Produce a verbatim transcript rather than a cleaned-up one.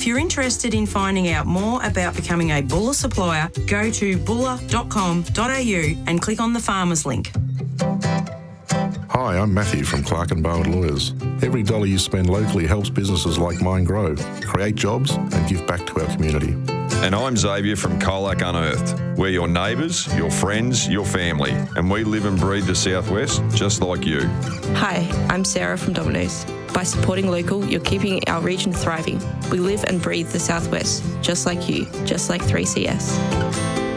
you're interested in finding out more about becoming a Buller supplier, go to buller dot com dot a u and click on the Farmers link. Hi, I'm Matthew from Clark and Bowen Lawyers. Every dollar you spend locally helps businesses like mine grow, create jobs and give back to our community. And I'm Xavier from Colac Unearthed. We're your neighbours, your friends, your family, and we live and breathe the Southwest just like you. Hi, I'm Sarah from Domino's. By supporting local, you're keeping our region thriving. We live and breathe the Southwest, just like you, just like three C S.